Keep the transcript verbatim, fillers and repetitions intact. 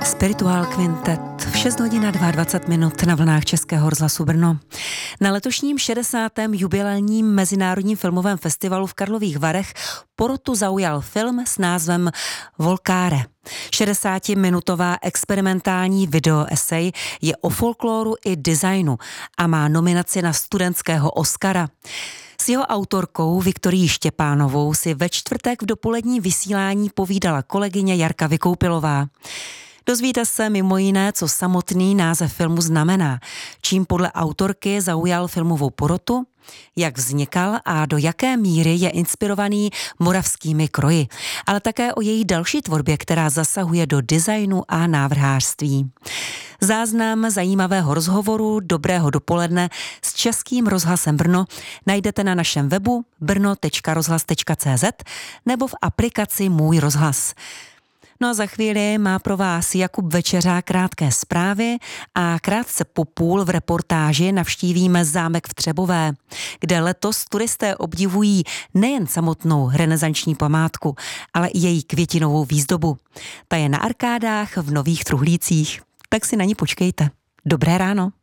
Spiritual Quintet v šest hodin a dvacet dva minut na vlnách Českého rozhlasu Brno. Na letošním šedesátém jubilejním mezinárodním filmovém festivalu v Karlových Varech porotu zaujal film s názvem Volkáre. šedesátiminutová experimentální videoesej je o folkloru i designu a má nominaci na studentského Oscara. S jeho autorkou Viktorií Štěpánovou si ve čtvrtek v dopoledním vysílání povídala kolegyně Jarka Vykoupilová. Dozvíte se mimo jiné, co samotný název filmu znamená, čím podle autorky zaujal filmovou porotu, jak vznikal a do jaké míry je inspirovaný moravskými kroji, ale také o její další tvorbě, která zasahuje do designu a návrhářství. Záznam zajímavého rozhovoru Dobrého dopoledne s Českým rozhlasem Brno najdete na našem webu brno tečka rozhlas tečka cé zet nebo v aplikaci Můj rozhlas. No a za chvíli má pro vás Jakub Večeřák krátké zprávy a krátce po půl v reportáži navštívíme zámek v Třebové, kde letos turisté obdivují nejen samotnou renesanční památku, ale i její květinovou výzdobu. Ta je na arkádách v Nových Truhlících, tak si na ní počkejte. Dobré ráno.